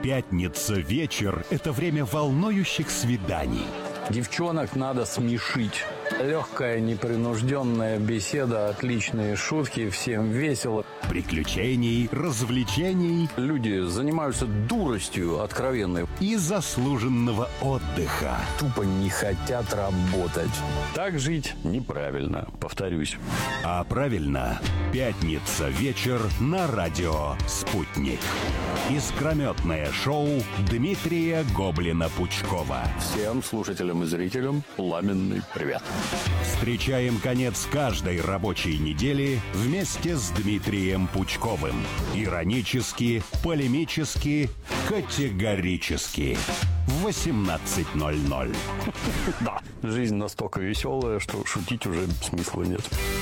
Пятница вечер – это время волнующих свиданий. Девчонок надо смешить. Легкая, непринужденная беседа, отличные шутки, всем весело. Приключений, развлечений. Люди занимаются дуростью откровенной. И заслуженного отдыха. Тупо не хотят работать. Так жить неправильно, повторюсь. А правильно, пятница вечер на радио «Спутник». Искрометное шоу Дмитрия Гоблина-Пучкова. Всем слушателям и зрителям пламенный привет. Встречаем конец каждой рабочей недели вместе с Дмитрием Пучковым. Иронически, полемически, категорически. В 18:00. Да, жизнь настолько веселая, что шутить уже смысла нет.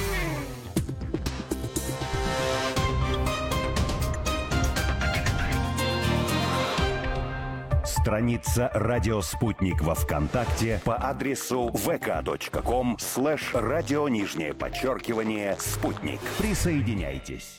Страница «Радио Спутник» во ВКонтакте по адресу vk.com/радио_спутник. Присоединяйтесь.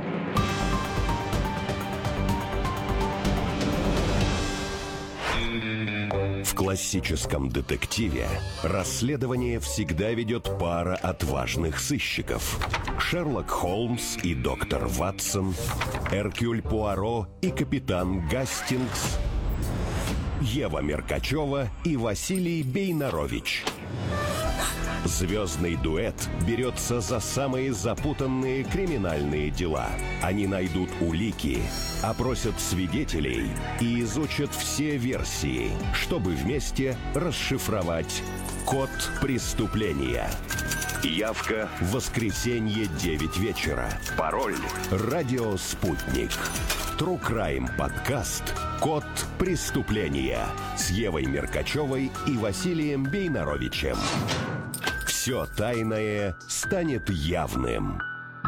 В классическом детективе расследование всегда ведет пара отважных сыщиков. Шерлок Холмс и доктор Ватсон, Эркюль Пуаро и капитан Гастингс, Ева Меркачева и Василий Бейнарович. Звездный дуэт берется за самые запутанные криминальные дела. Они найдут улики, опросят свидетелей и изучат все версии, чтобы вместе расшифровать код преступления. Явка в воскресенье 9 вечера. Пароль «Радио Спутник». True Crime подкаст «Код преступления» с Евой Меркачевой и Василием Бейнаровичем. Все тайное станет явным.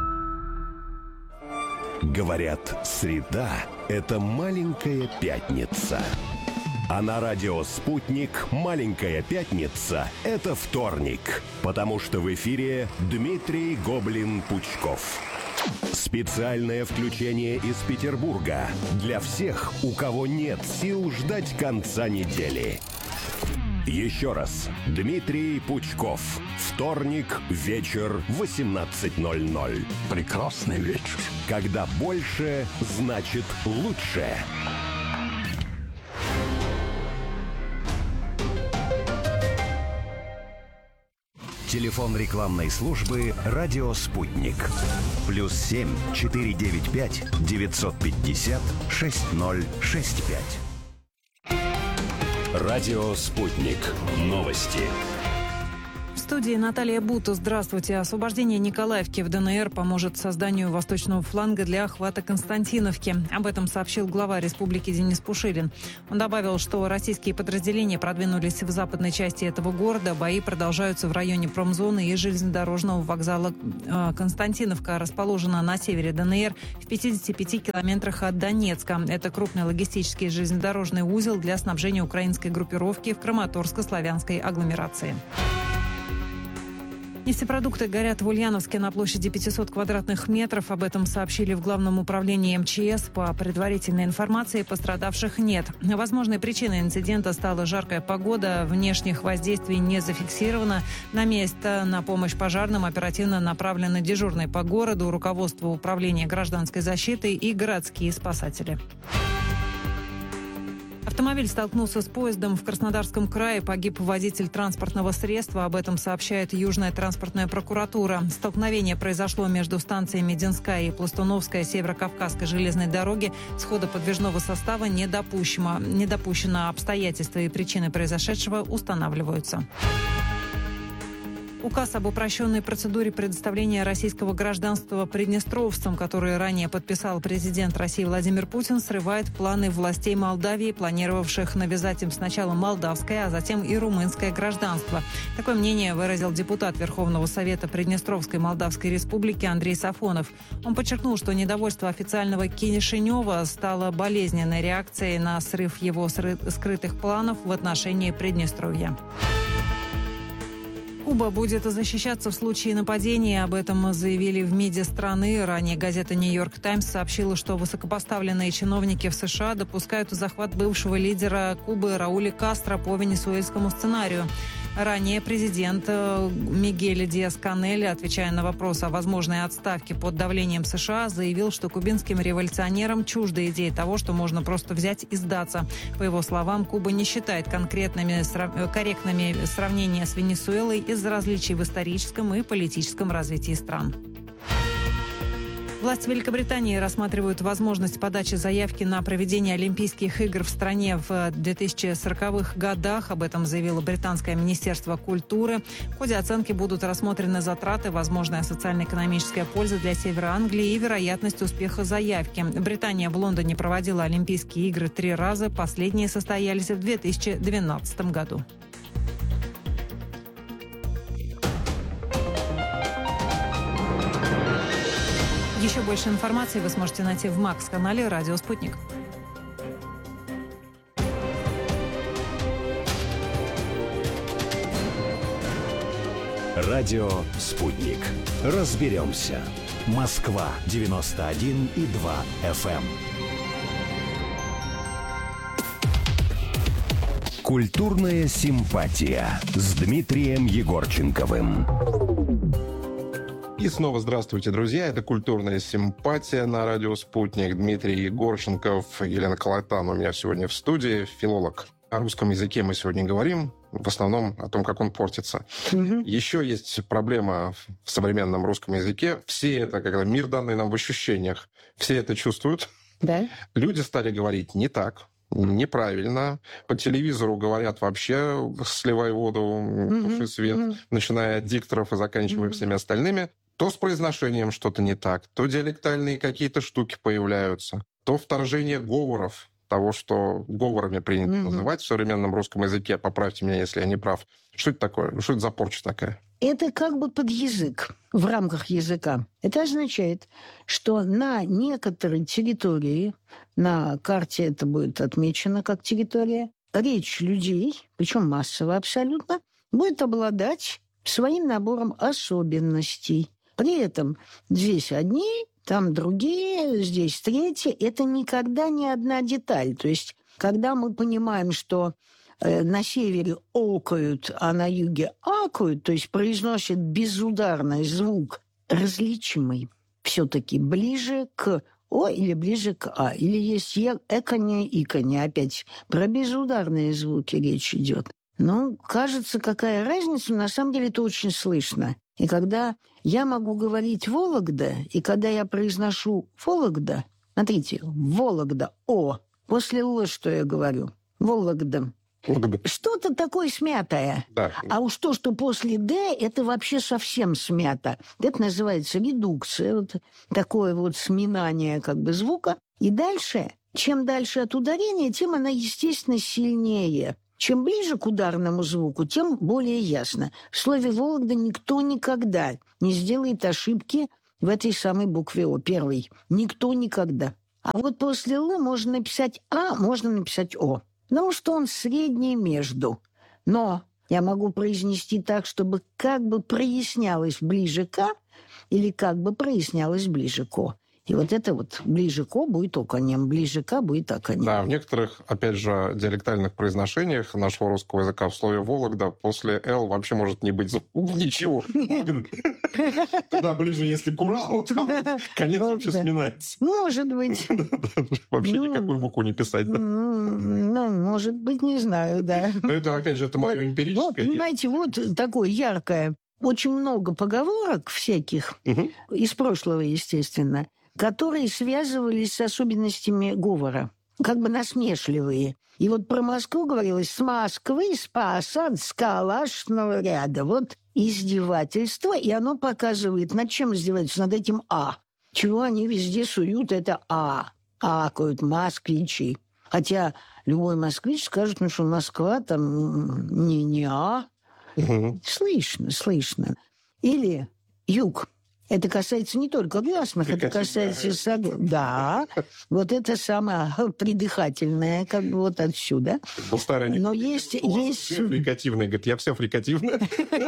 Говорят, среда – это маленькая пятница. А на радио «Спутник» маленькая пятница – это вторник, потому что в эфире Дмитрий Гоблин-Пучков. Специальное включение из Петербурга для всех, у кого нет сил ждать конца недели. Еще раз, Дмитрий Пучков. Вторник, вечер, 18:00. Прекрасный вечер. Когда больше значит лучше. Телефон рекламной службы «Радио Спутник». +7 495 950 6065. Радио «Спутник». Новости. В студии Наталья Бута. Здравствуйте. Освобождение Николаевки в ДНР поможет созданию восточного фланга для охвата Константиновки. Об этом сообщил глава республики Денис Пушилин. Он добавил, что российские подразделения продвинулись в западной части этого города. Бои продолжаются в районе промзоны и железнодорожного вокзала. Константиновка расположена на севере ДНР в 55 километрах от Донецка. Это крупный логистический железнодорожный узел для снабжения украинской группировки в Краматорско-славянской агломерации. Нефтепродукты горят в Ульяновске на площади 500 квадратных метров. Об этом сообщили в Главном управлении МЧС. По предварительной информации, пострадавших нет. Возможной причиной инцидента стала жаркая погода. Внешних воздействий не зафиксировано. На место на помощь пожарным оперативно направлены дежурные по городу, руководство управления гражданской защиты и городские спасатели. Автомобиль столкнулся с поездом в Краснодарском крае. Погиб водитель транспортного средства. Об этом сообщает Южная транспортная прокуратура. Столкновение произошло между станциями Динская и Пластуновская Северо-Кавказской железной дороги. Схода подвижного состава не допущено. Обстоятельства и причины произошедшего устанавливаются. Указ об упрощенной процедуре предоставления российского гражданства приднестровцам, который ранее подписал президент России Владимир Путин, срывает планы властей Молдавии, планировавших навязать им сначала молдавское, а затем и румынское гражданство. Такое мнение выразил депутат Верховного Совета Приднестровской Молдавской Республики Андрей Сафонов. Он подчеркнул, что недовольство официального Кишинева стало болезненной реакцией на срыв его скрытых планов в отношении Приднестровья. Куба будет защищаться в случае нападения. Об этом заявили в МИДе страны. Ранее газета «Нью-Йорк Таймс» сообщила, что высокопоставленные чиновники в США допускают захват бывшего лидера Кубы Рауля Кастро по венесуэльскому сценарию. Ранее президент Мигель Диас-Канель, отвечая на вопрос о возможной отставке под давлением США, заявил, что кубинским революционерам чужда идея того, что можно просто взять и сдаться. По его словам, Куба не считает корректными сравнения с Венесуэлой из-за различий в историческом и политическом развитии стран. Власти Великобритании рассматривают возможность подачи заявки на проведение Олимпийских игр в стране в 2040-х годах. Об этом заявило британское министерство культуры. В ходе оценки будут рассмотрены затраты, возможная социально-экономическая польза для Севера Англии и вероятность успеха заявки. Британия в Лондоне проводила Олимпийские игры 3 раза. Последние состоялись в 2012 году. Еще больше информации вы сможете найти в Макс-канале «Радио Спутник». Радио «Спутник». Разберемся. Москва, 91,2 FM. Культурная симпатия с Дмитрием Егорченковым. И снова здравствуйте, друзья. Это «Культурная симпатия» на радио «Спутник». Дмитрий Егорченков, Елена Колотан у меня сегодня в студии, филолог. О русском языке мы сегодня говорим, в основном о том, как он портится. Еще есть проблема в современном русском языке. Все это, когда мир, данный нам в ощущениях, все это чувствуют. Да. Люди стали говорить не так, неправильно. По телевизору говорят вообще «сливай воду, туши свет», начиная от дикторов и заканчивая всеми остальными. То с произношением что-то не так, то диалектальные какие-то штуки появляются, то вторжение говоров, того, что говорами принято называть в современном русском языке. Поправьте меня, если я не прав. Что это такое? Что это за порча такая? Это как бы под язык в рамках языка. Это означает, что на некоторой территории, на карте это будет отмечено как территория, речь людей, причем массово абсолютно, будет обладать своим набором особенностей. При этом здесь одни, там другие, здесь третьи. Это никогда не одна деталь. То есть, когда мы понимаем, что на севере окают, а на юге акают, то есть произносят безударный звук, различимый все-таки ближе к О или ближе к А. Или есть эканье, иканье. Опять про безударные звуки речь идет. Ну, кажется, какая разница, на самом деле это очень слышно. И когда я могу говорить «Вологда», и когда я произношу «Вологда», смотрите, «Вологда», «О», после «Л» что я говорю? «Вологда». Что-то такое смятое. Да. А уж то, что после «Д», это вообще совсем смято. Это называется редукция, вот такое вот сминание как бы звука. И дальше, чем дальше от ударения, тем она, естественно, сильнее. Чем ближе к ударному звуку, тем более ясно. В слове «Вологда» никто никогда не сделает ошибки в этой самой букве «О», первой. Никто никогда. А вот после «Л» можно написать «А», можно написать «О». Ну, что он средний между. Но я могу произнести так, чтобы как бы прояснялось ближе к «А» или как бы прояснялось ближе к «О». И вот это вот ближе к «О» будет оконем, ближе к «А» будет оконем. Да, в некоторых, опять же, диалектальных произношениях нашего русского языка в слове «Вологда» после «Л» вообще может не быть ничего. Тогда ближе, если к Уралу, то конец вообще сминается. Может быть. Вообще никакую букву не писать. Ну, может быть, не знаю, да. Но это, опять же, это мое эмпирическое. Понимаете, вот такое яркое. Очень много поговорок всяких, из прошлого, естественно, которые связывались с особенностями говора, как бы насмешливые. И вот про Москву говорилось «с Москвы, с посад, с калашного ряда». Вот издевательство, и оно показывает, над чем издеваются, над этим «а». Чего они везде суют, это «а». Акают москвичи. Хотя любой москвич скажет, ну что Москва там не «а». Слышно. Или юг. Это касается не только гласных, это касается... Да, вот это самое придыхательное, как бы вот отсюда. Но есть... Фрикативный, говорит, я все фрикативное.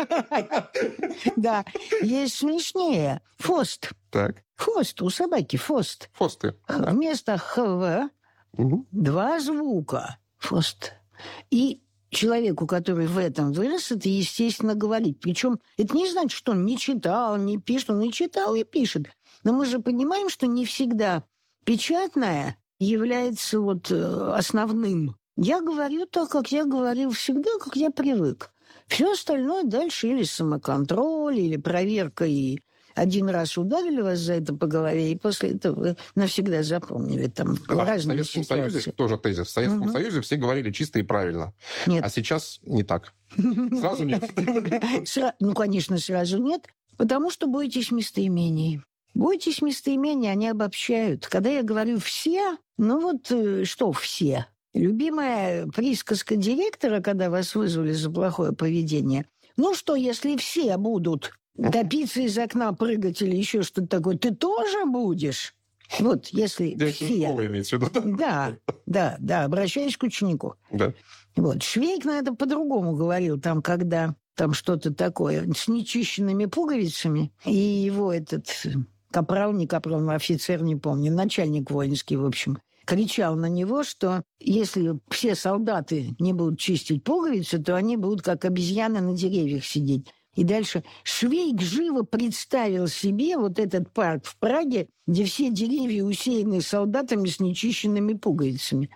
Да, есть смешнее. Фост. Так. Фост, у собаки фост. Фосты. Вместо «хв» два звука. Фост. И человеку, который в этом вырос, это, естественно, говорить. Причем это не значит, что он не читал, не пишет. Он и читал, и пишет. Но мы же понимаем, что не всегда печатное является вот основным. Я говорю так, как я говорил всегда, как я привык. Все остальное дальше или самоконтроль, или проверка, и один раз ударили вас за это по голове, и после этого вы навсегда запомнили там разные ситуации. В Советском Союзе тоже тезис. В Советском Союзе все говорили чисто и правильно. Нет. А сейчас не так. Сразу нет. Ну, конечно, сразу нет, потому что бойтесь местоимений. Бойтесь местоимений, они обобщают. Когда я говорю «все», ну вот что «все»? Любимая присказка директора, когда вас вызвали за плохое поведение. Ну что, если все будут топиться из окна, прыгать или еще что-то такое, ты тоже будешь? Вот, если все... Да, обращаясь к ученику. Да. Вот, Швейк на это по-другому говорил, там, когда там что-то такое с нечищенными пуговицами, и его этот капрал, не капрал, офицер, не помню, начальник воинский, в общем, кричал на него, что если все солдаты не будут чистить пуговицы, то они будут как обезьяны на деревьях сидеть. И дальше Швейк живо представил себе вот этот парк в Праге, где все деревья усеяны солдатами с нечищенными пуговицами.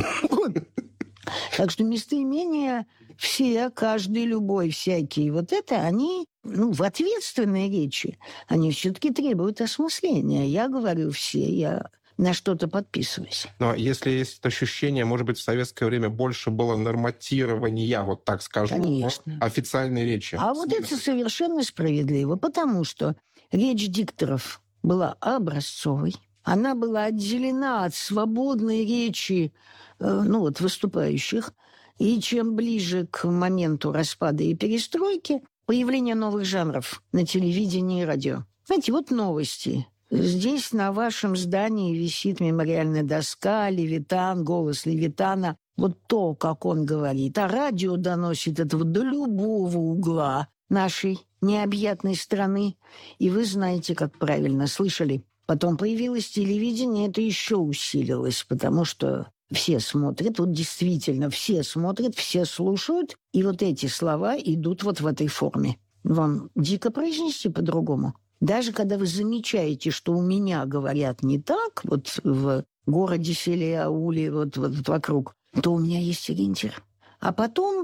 Так что местоимения все, каждый, любой, всякий, вот это они, в ответственной речи, они все-таки требуют осмысления. Я говорю все, я на что-то подписываюсь. Но если есть ощущение, может быть, в советское время больше было норматирования, вот так скажем, официальной речи. А вот это совершенно справедливо, потому что речь дикторов была образцовой, она была отделена от свободной речи выступающих, и чем ближе к моменту распада и перестройки, появление новых жанров на телевидении и радио. Знаете, вот новости. Здесь на вашем здании висит мемориальная доска, Левитан, голос Левитана. Вот то, как он говорит. А радио доносит это до любого угла нашей необъятной страны. И вы знаете, как правильно слышали. Потом появилось телевидение, это еще усилилось, потому что все смотрят, вот действительно все смотрят, все слушают, и вот эти слова идут вот в этой форме. Вам дико произнести по-другому? Даже когда вы замечаете, что у меня говорят не так, вот в городе, селе, ауле, вот вокруг, то у меня есть ориентир. А потом,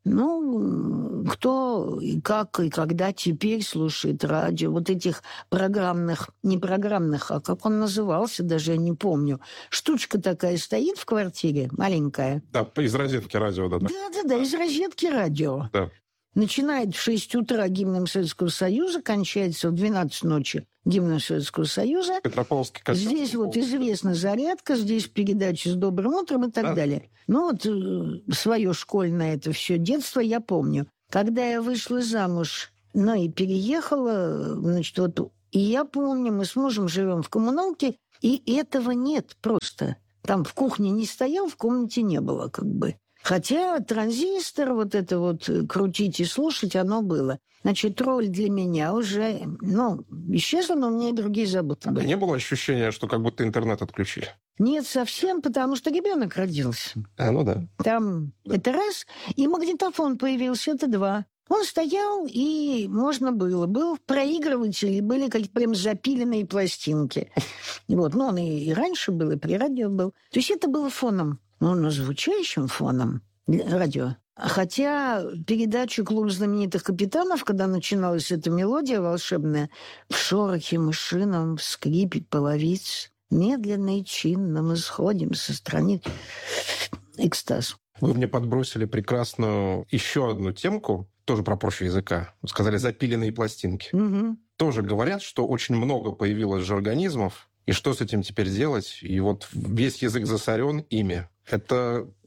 кто и как и когда теперь слушает радио, вот этих программных, не программных, а как он назывался, даже я не помню. Штучка такая стоит в квартире, маленькая. Да, из розетки радио. Да, из розетки радио. Да. Начинает в 6 утра гимном Советского Союза, кончается в 12 ночи гимном Советского Союза. Петропавловский костюм. Здесь вот известна зарядка, здесь передачи с добрым утром и так далее. Свое школьное это все детство я помню. Когда я вышла замуж, и переехала, и я помню, мы с мужем живем в коммуналке, и этого нет просто. Там в кухне не стоял, в комнате не было как бы. Хотя транзистор, вот это вот крутить и слушать, оно было. Значит, роль для меня уже, исчезла, но у меня и другие заботы были. Не было ощущения, что как будто интернет отключили? Нет, совсем, потому что ребенок родился. Да. Там это раз, и магнитофон появился, это два. Он стоял, и можно было. Был проигрыватель, и были какие-то прям запиленные пластинки. Он и раньше был, и при радио был. То есть это было фоном. Звучащим фоном радио. Хотя передачу «Клуб знаменитых капитанов», когда начиналась эта мелодия волшебная, в шорохе мышином, в скрипе половиц, медленно и чинно мы сходим со страниц. Экстаз. Вы мне подбросили прекрасную еще одну темку, тоже про профиль языка. Сказали «запиленные пластинки». Угу. Тоже говорят, что очень много появилось жаргонизмов, и что с этим теперь делать? И вот весь язык засорен ими. Это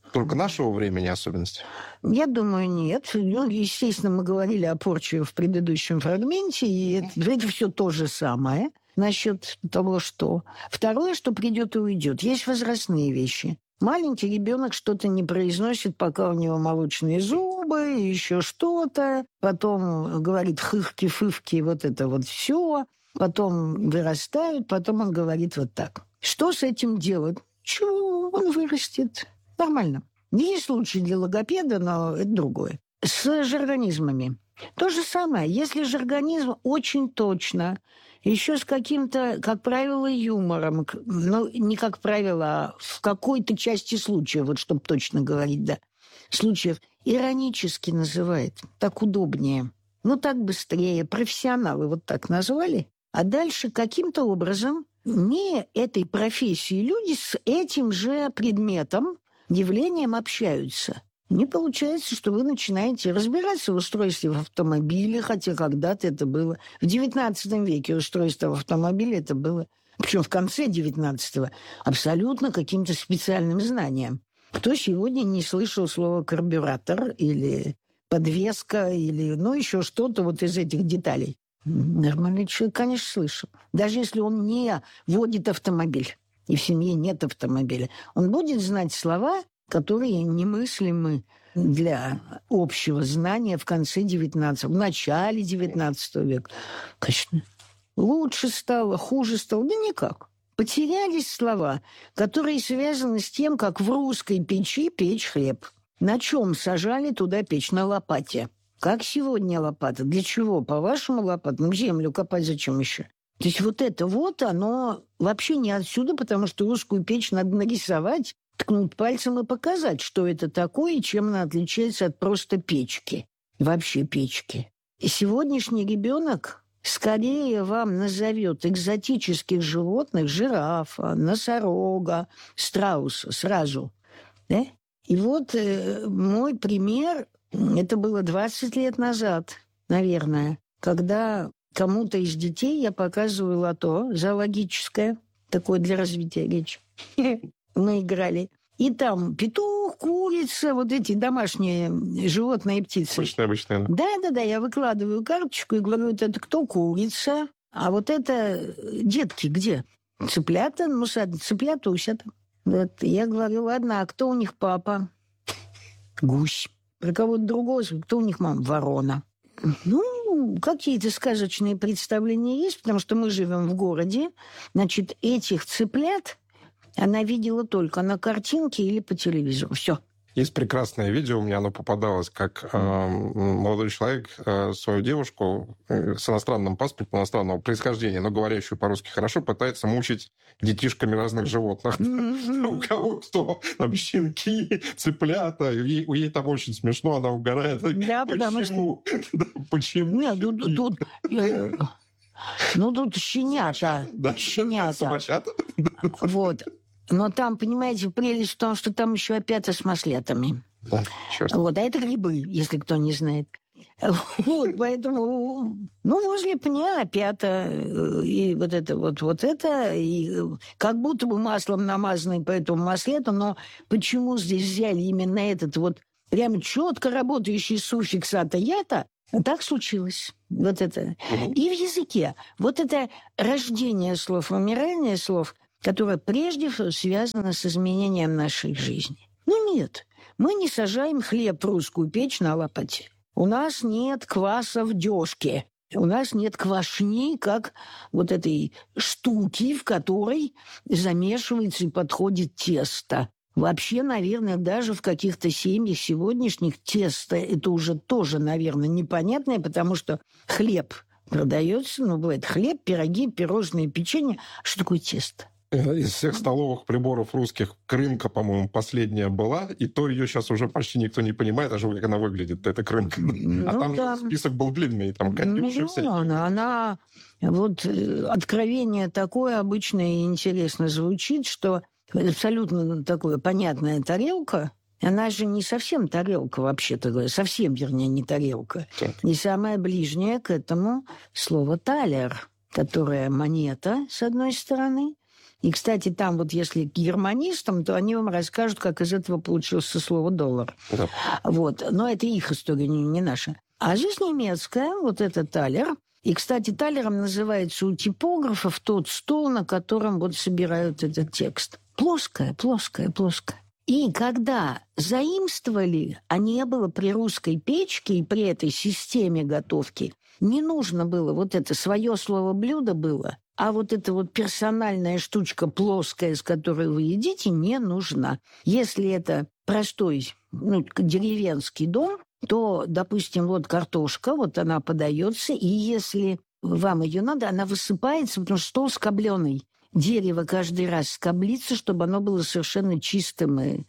Только нашего времени особенности? Я думаю, нет. Ну, естественно, мы говорили о порче в предыдущем фрагменте, и это все то же самое насчет того, что... Второе, что придет и уйдет. Есть возрастные вещи. Маленький ребенок что-то не произносит, пока у него молочные зубы, еще что-то. Потом говорит хыхки-фывки, вот это вот все. Потом вырастают, потом он говорит вот так. Что с этим делать? Чего? Он вырастет. Нормально. Есть случаи для логопеда, но это другое. С жаргонизмами. То же самое. Если жаргонизм очень точно, еще с каким-то, как правило, юмором, ну, не как правило, а в какой-то части случая, вот чтобы точно говорить, да, случаев, иронически называет. Так удобнее. Ну, так быстрее. Профессионалы вот так назвали. А дальше каким-то образом не этой профессии люди с этим же предметом, явлением общаются. Не получается, что вы начинаете разбираться в устройстве в автомобиле, хотя когда-то это было. В XIX веке устройство в автомобиле это было, причем в конце XIX, абсолютно каким-то специальным знанием. Кто сегодня не слышал слова карбюратор или подвеска, или ну еще что-то вот из этих деталей? Нормальный человек, конечно, слышал. Даже если он не водит автомобиль, и в семье нет автомобиля, он будет знать слова, которые немыслимы для общего знания в конце в начале XIX века. Конечно, лучше стало, хуже стало? Да никак. Потерялись слова, которые связаны с тем, как в русской печи печь хлеб. На чем сажали туда печь? На лопате. Как сегодня лопата? Для чего? По-вашему лопата? Ну, землю копать зачем еще? То есть вот это вот, оно вообще не отсюда, потому что русскую печь надо нарисовать, ткнуть пальцем и показать, что это такое и чем она отличается от просто печки. Вообще печки. И сегодняшний ребенок скорее вам назовет экзотических животных, жирафа, носорога, страуса сразу. Да? И вот мой пример, это было 20 лет назад, наверное, когда кому-то из детей я показываю лото зоологическое, такое для развития речи. Мы играли. И там петух, курица, вот эти домашние животные и птицы. Обычные. Да, я выкладываю карточку и говорю, вот это кто курица, а вот это детки где? Цыплята, ну, цыплята усят. Вот. Я говорю, ладно, а кто у них папа? Гусь. Про кого-то другого, кто у них мама? Ворона. Ну, какие-то сказочные представления есть, потому что мы живем в городе. Значит, этих цыплят она видела только на картинке или по телевизору. Все. Есть прекрасное видео, мне оно попадалось, как молодой человек свою девушку с иностранным паспортом, иностранного происхождения, но говорящую по-русски хорошо, пытается мучить детишками разных животных. У кого кто? Там щенки, цыплята. Ей там очень смешно, она угорает. Да, потому что... Почему? Нет, тут щенята. Щенята. Собачата? Вот. Но там, понимаете, прелесть в том, что там еще опята с маслятами. Да, черт. Вот, а это грибы, если кто не знает. Вот, поэтому, ну, возле пня опята, и вот это, и как будто бы маслом намазанный по этому маслету, но почему здесь взяли именно этот вот прям четко работающий суффикс ата-ята, так случилось. Вот это. И в языке. Вот это рождение слов, вымирание слов, которое прежде всего связано с изменением нашей жизни. Ну нет, мы не сажаем хлеб в русскую печь на лопате. У нас нет кваса в дёшке. У нас нет квашни, как вот этой штуки, в которой замешивается и подходит тесто. Вообще, наверное, даже в каких-то семьях сегодняшних тесто это уже тоже, наверное, непонятное, потому что хлеб продается, ну, бывает хлеб, пироги, пирожные, печенье. Что такое тесто? Из всех столовых приборов русских крынка, по-моему, последняя была, и то ее сейчас уже почти никто не понимает, даже как она выглядит, эта крынка. А там же список был длинный, там Катюши всякие. Она вот откровение такое обычное и интересно звучит, что абсолютно такое понятная тарелка, она же не совсем тарелка вообще-то говоря, совсем, вернее, не тарелка. Так. И самое ближнее к этому слово талер, которое монета, с одной стороны, И, кстати, там вот если к германистам, то они вам расскажут, как из этого получился слово «доллар». Да. Вот. Но это их история, не наша. А жизнь немецкая, вот это талер. И, кстати, талером называется у типографов тот стол, на котором вот собирают этот текст. Плоская. И когда заимствовали, а не было при русской печке и при этой системе готовки, не нужно было вот это свое слово блюдо было, а вот эта вот персональная штучка плоская, с которой вы едите, не нужна. Если это простой, деревенский дом, то, допустим, вот картошка, вот она подается, и если вам ее надо, она высыпается, потому что стол скобленый. Дерево каждый раз скоблится, чтобы оно было совершенно чистым и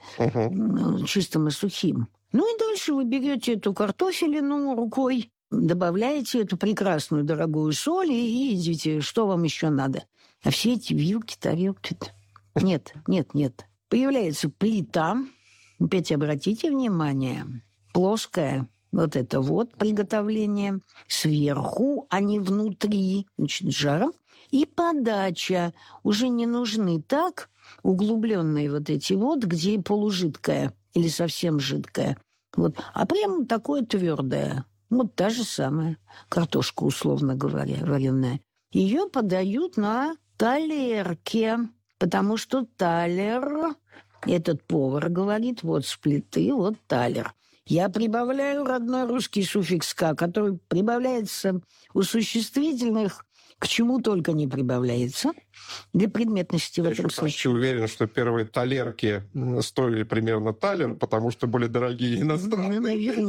сухим. Ну и дальше вы берете эту картофелину рукой, добавляете эту прекрасную дорогую соль и едите, что вам еще надо. А все эти вилки, тарелки... Нет. Появляется плита, опять обратите внимание, плоская, вот это вот приготовление, сверху, а не внутри, значит, жаром. И подача. Уже не нужны так углубленные вот эти вот, где полужидкая или совсем жидкая. Вот. А прямо такое твердое. Вот та же самая картошка, условно говоря, вареная. Ее подают на талерке, потому что талер, этот повар говорит, вот с плиты, вот талер. Я прибавляю родной русский суффикс «ка», который прибавляется у существительных, к чему только не прибавляется, для предметности в этом случае. Я уверен, что первые талерки стоили примерно талер, потому что были дорогие иностранные.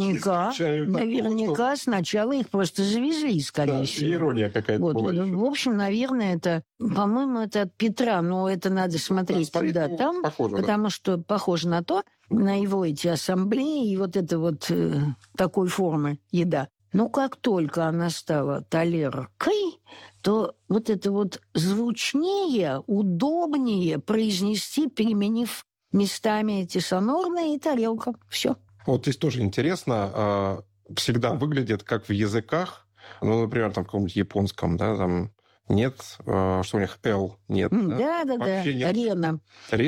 Наверняка сначала их просто завезли, скорее всего. Ирония какая-то была. В общем, наверное, это, по-моему, это от Петра, но это надо смотреть куда там, потому что похоже на то, на его эти ассамблеи и вот это вот такой формы еда. Но как только она стала талеркой, то вот это вот звучнее, удобнее произнести, переменив местами эти сонорные и тарелка. Все. Вот здесь тоже интересно, всегда выглядит как в языках, например, там в каком-нибудь японском, да, там нет, что у них L нет. Да. Рена.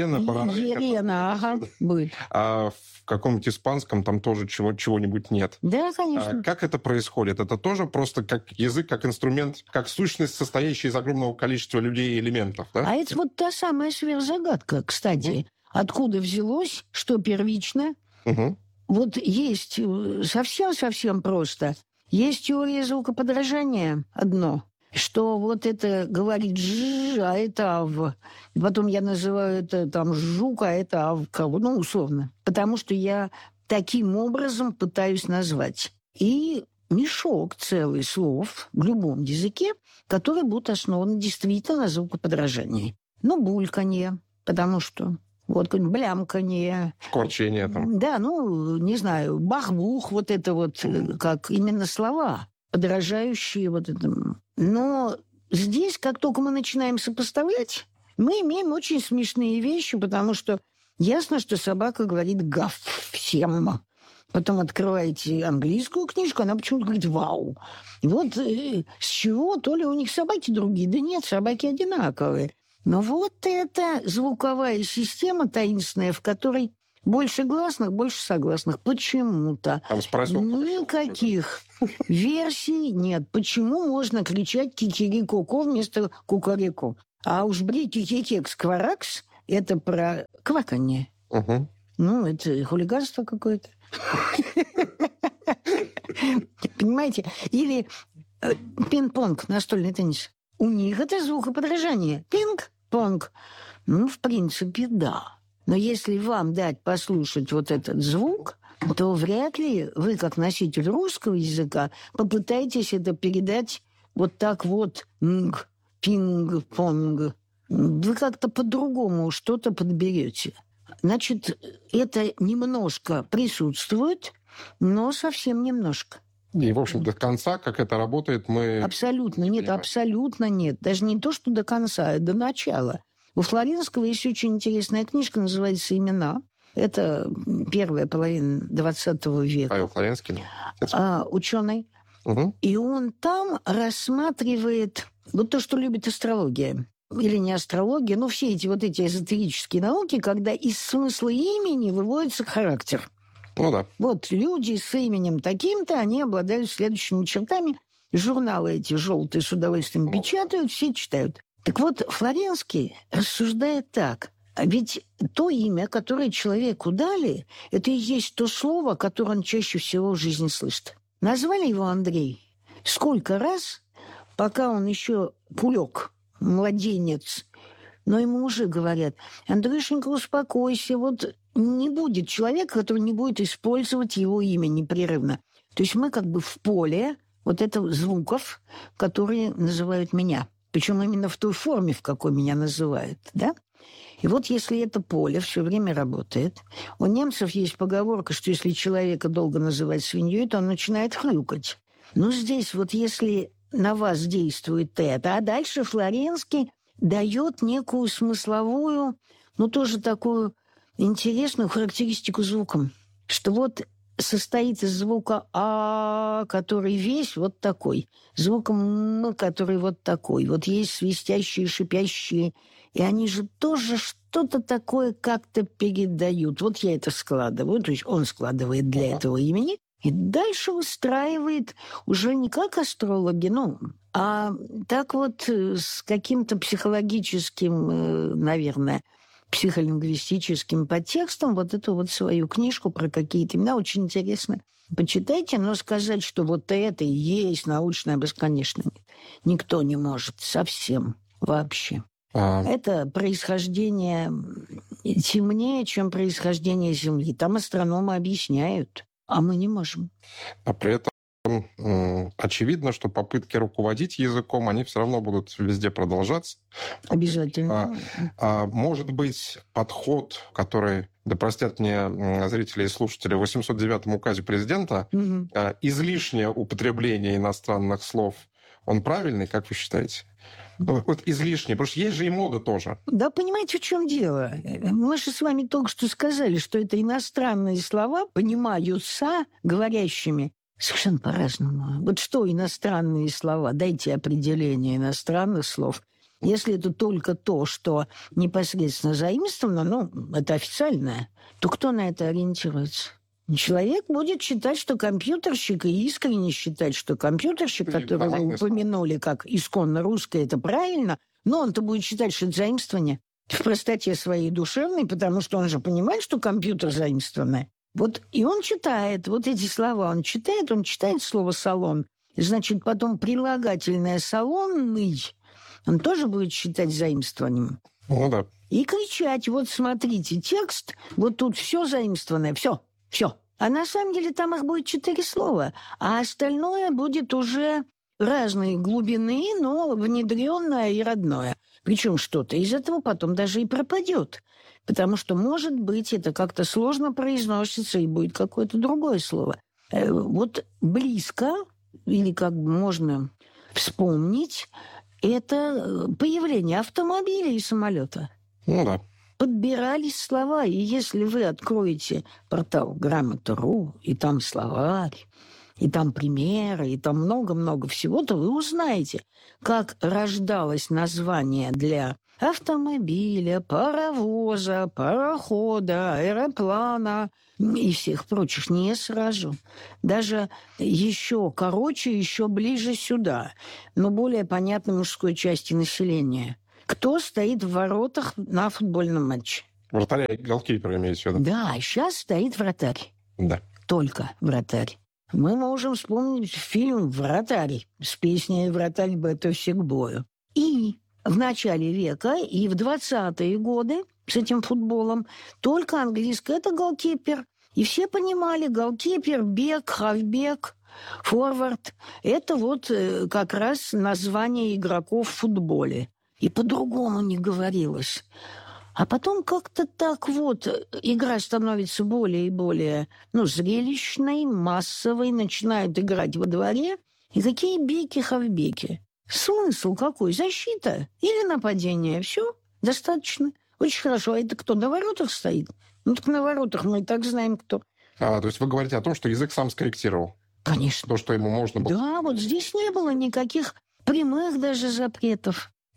Рена, ага, будет. А в каком-нибудь испанском там тоже чего-нибудь нет. Да, конечно. Как это происходит? Это тоже просто как язык, как инструмент, как сущность, состоящая из огромного количества людей и элементов, да? А это вот та самая сверхзагадка, кстати. Откуда взялось, что первично? Вот есть совсем просто. Есть теория звукоподражания одно, что вот это говорит «ж», а это «ав». И потом я называю это там «жук», а это «авка», условно. Потому что я таким образом пытаюсь назвать. И мешок целый слов в любом языке, которые будут основаны действительно на звукоподражании. Бульканье, потому что... Вот какое-нибудь блямканье. Шкварчение там. Да, не знаю, бах-бух, вот это вот, как именно слова, подражающие вот этому. Но здесь, как только мы начинаем сопоставлять, мы имеем очень смешные вещи, потому что ясно, что собака говорит «гав» всем. Потом открываете английскую книжку, она почему-то говорит «вау». И вот с чего? То ли у них собаки другие? Да нет, собаки одинаковые. Но вот эта звуковая система таинственная, в которой больше гласных, больше согласных. Почему-то. Никаких версий нет. Почему можно кричать кикирико вместо кукареку? А уж брикикикекс-кваракс – это про кваканье. Это хулиганство какое-то. Понимаете? Или пинг-понг, настольный теннис. У них это звукоподражание. Пинг-понг. В принципе, да. Но если вам дать послушать вот этот звук, то вряд ли вы, как носитель русского языка, попытаетесь это передать вот так вот. Пинг-понг. Вы как-то по-другому что-то подберете. Значит, это немножко присутствует, но совсем немножко. И, в общем, до конца, как это работает, мы... Абсолютно нет, абсолютно нет. Даже не то, что до конца, а до начала. У Флоренского есть очень интересная книжка, называется «Имена». Это первая половина 20 века. Павел Флоренский? Ученый. И он там рассматривает вот то, что любит астрология. или не астрология, но все эти вот эти эзотерические науки, когда из смысла имени выводится характер. Ну да. Вот люди с именем таким-то, они обладают следующими чертами. Журналы эти желтые с удовольствием печатают, все читают. Так вот, Флоренский рассуждает так. Ведь то имя, которое человеку дали, это и есть то слово, которое он чаще всего в жизни слышит. Назвали его Андрей. Сколько раз, пока он еще пулек, младенец, но ему уже говорят: Андрюшенька, успокойся, вот не будет человека, который не будет использовать его имя непрерывно. То есть мы как бы в поле вот это звуков, которые называют меня. Причем именно в той форме, в какой меня называют, да? И вот если это поле все время работает, у немцев есть поговорка, что если человека долго называть свиньей, то он начинает хрюкать. Но здесь вот если на вас действует это, а дальше Флоренский дает некую смысловую, ну тоже такую интересную характеристику звуком, что вот состоит из звука «а», который весь вот такой, звуком «м», который вот такой. Вот есть свистящие, шипящие, и они же тоже что-то такое как-то передают. Вот я это складываю, то есть он складывает для этого имени, и дальше выстраивает уже не как астрологи, ну, а так вот с каким-то психологическим, наверное, психолингвистическим подтекстом вот эту вот свою книжку про какие-то имена. Очень интересно. Почитайте, но сказать, что вот это и есть научное, конечно, нет. Никто не может совсем вообще. Это происхождение темнее, чем происхождение Земли. Там астрономы объясняют, а мы не можем. А при этом очевидно, что попытки руководить языком, они все равно будут везде продолжаться. Обязательно. Может быть, подход, который, да простят мне зрители и слушатели, в 809 указе президента, излишнее употребление иностранных слов, он правильный, как вы считаете? Вот излишне, потому что есть же и мода тоже. Да, понимаете, в чем дело? Мы же с вами только что сказали, что это иностранные слова понимаются говорящими совершенно по-разному. Вот что иностранные слова? Дайте определение иностранных слов. Если это только то, что непосредственно заимствовано, ну, это официальное, то кто на это ориентируется? Человек будет считать, что компьютерщик, и искренне считать, что компьютерщик, которого вы упомянули как исконно русское, это правильно, но он-то будет считать, что это заимствование в простоте своей душевной, потому что он же понимает, что компьютер заимствованное. Вот и он читает вот эти слова, он читает слово «салон», значит, потом прилагательное «салонный», он тоже будет считать заимствованием. Ну да. И кричать: вот смотрите, текст, вот тут все заимствованное, все. А на самом деле там их будет 4 слова, а остальное будет уже разной глубины, но внедренное и родное. Причем что-то из этого потом даже и пропадет. Потому что, может быть, это как-то сложно произносится, и будет какое-то другое слово. Вот близко, или как можно вспомнить, это появление автомобиля и самолета. Ну да. Подбирались слова, и если вы откроете портал Грамота.ру, и там словарь, и там примеры, и там много-много всего, то вы узнаете, как рождалось название для автомобиля, паровоза, парохода, аэроплана и всех прочих не сразу. Даже еще короче, еще ближе сюда, но более понятной мужской части населения. Кто стоит в воротах на футбольном матче? Вратаря и голкипера имеете в виду? Да, сейчас стоит вратарь. Да. Только вратарь. Мы можем вспомнить фильм «Вратарь» с песней «Вратарь готовься к бою». И в начале века, и в 20-е годы с этим футболом только английское – это голкипер. И все понимали, голкипер, бек, хавбек, форвард – это вот как раз название игроков в футболе. И по-другому не говорилось. А потом как-то так вот игра становится более и более зрелищной, массовой, начинают играть во дворе. И какие беки, хавбеки? Смысл какой? Защита или нападение? Все, достаточно. Очень хорошо. А это кто, на воротах стоит? Ну так на воротах мы и так знаем, кто. То есть вы говорите о том, что язык сам скорректировал? Конечно. То, что ему можно было. Да, вот здесь не было никаких прямых даже запретов.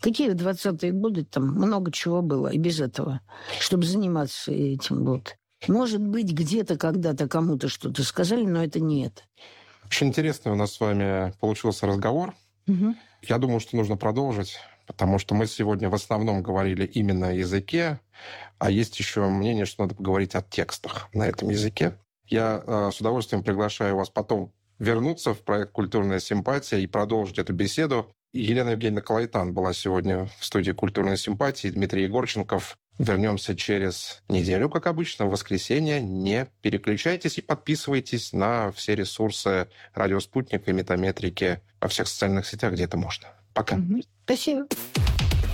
Какие 20-е годы, там много чего было и без этого, чтобы заниматься этим. Вот. Может быть, где-то когда-то кому-то что-то сказали, но это не это. Очень интересный у нас с вами получился разговор. Угу. Я думаю, что нужно продолжить, потому что мы сегодня в основном говорили именно о языке, а есть еще мнение, что надо поговорить о текстах на этом языке. Я с удовольствием приглашаю вас потом вернуться в проект «Культурная симпатия» и продолжить эту беседу. Елена Евгеньевна Калайтан была сегодня в студии «Культурной симпатии», Дмитрий Егорченков. Вернемся через неделю, как обычно, в воскресенье. Не переключайтесь и подписывайтесь на все ресурсы «Радио Спутник» и «Метаметрики» во всех социальных сетях, где это можно. Пока. Спасибо.